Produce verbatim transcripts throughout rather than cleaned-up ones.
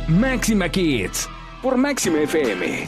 Máxima Kids por Máxima F M.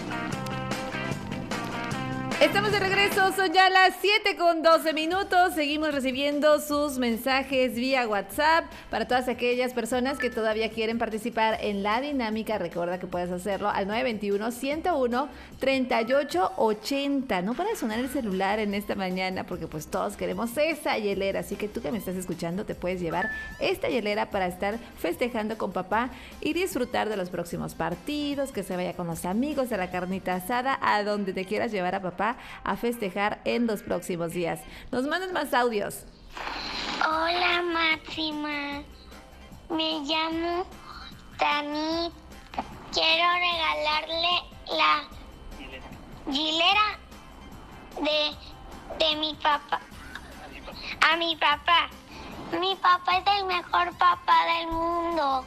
Estamos de regreso, son ya las siete con doce minutos. Seguimos recibiendo sus mensajes vía WhatsApp para todas aquellas personas que todavía quieren participar en la dinámica. Recuerda que puedes hacerlo al nueve dos uno, uno cero uno, tres ocho ocho cero. No para de sonar el celular en esta mañana porque pues todos queremos esa hielera. Así que tú que me estás escuchando te puedes llevar esta hielera para estar festejando con papá y disfrutar de los próximos partidos, que se vaya con los amigos, a la carnita asada, a donde te quieras llevar a papá a festejar en los próximos días. Nos mandan más audios. Hola Máxima, me llamo Tanit. Quiero regalarle la hilera de, de mi papá a mi papá. Mi papá es el mejor papá del mundo.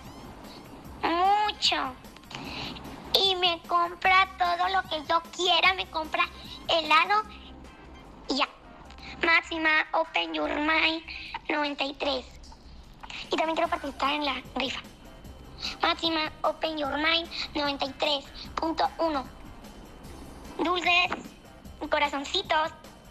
Mucho. Y me compra todo lo que yo quiera, me compra helado y ya. Máxima, Open Your Mind noventa y tres. Y también quiero participar en la rifa. Máxima, Open Your Mind noventa y tres punto uno. Dulces, corazoncitos.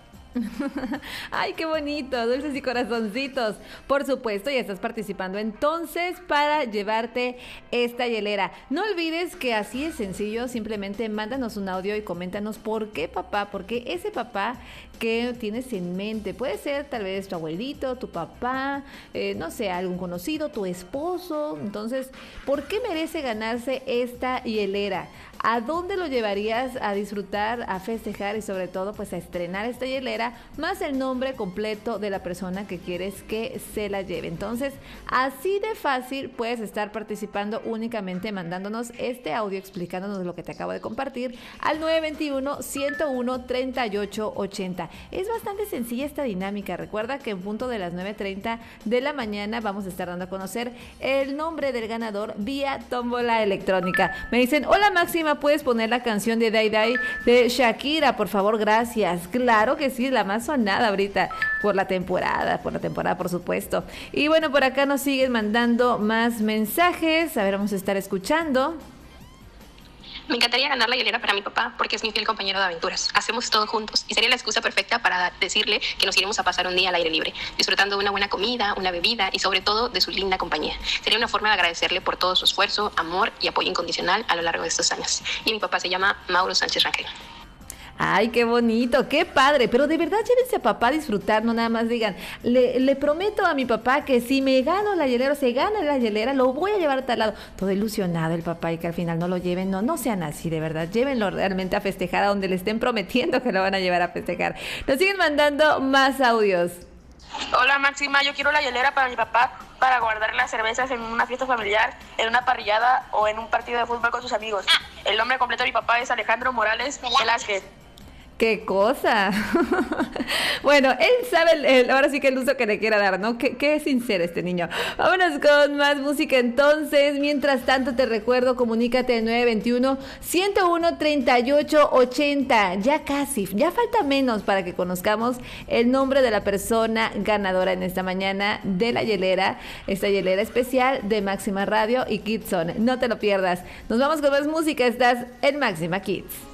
Ay, qué bonito, dulces y corazoncitos. Por supuesto, ya estás participando entonces para llevarte esta hielera. No olvides que así es sencillo, simplemente mándanos un audio y coméntanos por qué papá, por qué ese papá que tienes en mente. Puede ser tal vez tu abuelito, tu papá, eh, no sé, algún conocido, tu esposo. Entonces, ¿por qué merece ganarse esta hielera? ¿A dónde lo llevarías a disfrutar, a festejar y sobre todo pues a estrenar esta hielera? Más el nombre completo de la persona que quieres que se la lleve. Entonces, así de fácil puedes estar participando únicamente mandándonos este audio explicándonos lo que te acabo de compartir al nueve dos uno, uno cero uno, tres ocho ocho cero. Es bastante sencilla esta dinámica. Recuerda que en punto de las nueve treinta de la mañana vamos a estar dando a conocer el nombre del ganador vía tómbola electrónica. Me dicen, hola Máxima, ¿puedes poner la canción de Day Day de Shakira? Por favor, gracias. Claro que sí, la más sonada ahorita por la temporada, por la temporada, por supuesto. Y bueno, por acá nos siguen mandando más mensajes. A ver, vamos a estar escuchando. Me encantaría ganar la hielera para mi papá porque es mi fiel compañero de aventuras. Hacemos todo juntos y sería la excusa perfecta para decirle que nos iremos a pasar un día al aire libre, disfrutando de una buena comida, una bebida y sobre todo de su linda compañía. Sería una forma de agradecerle por todo su esfuerzo, amor y apoyo incondicional a lo largo de estos años. Y mi papá se llama Mauro Sánchez Rangel. Ay, qué bonito, qué padre, pero de verdad llévense a papá a disfrutar, no nada más digan, le, le prometo a mi papá que si me gano la hielera o se gana la hielera, lo voy a llevar a tal lado. Todo ilusionado el papá y que al final no lo lleven, no, no sean así, de verdad, llévenlo realmente a festejar a donde le estén prometiendo que lo van a llevar a festejar. Nos siguen mandando más audios. Hola Máxima, yo quiero la hielera para mi papá para guardar las cervezas en una fiesta familiar, en una parrillada o en un partido de fútbol con sus amigos. El nombre completo de mi papá es Alejandro Morales Velázquez. ¡Qué cosa! Bueno, él sabe el, el, ahora sí que el uso que le quiera dar, ¿no? Qué, qué sincero este niño. Vámonos con más música entonces. Mientras tanto te recuerdo, comunícate al nueve dos uno, uno cero uno, tres ocho ocho cero. Ya casi, ya falta menos para que conozcamos el nombre de la persona ganadora en esta mañana de la hielera, esta hielera especial de Máxima Radio y Kids Zone. No te lo pierdas. Nos vamos con más música, estás en Máxima Kids.